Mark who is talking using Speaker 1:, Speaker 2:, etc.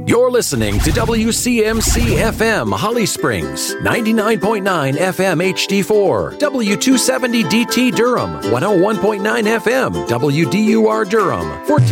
Speaker 1: You're listening to WCMC FM Holly Springs, 99.9 FM HD4, W270 DT Durham, 101.9 FM WDUR Durham,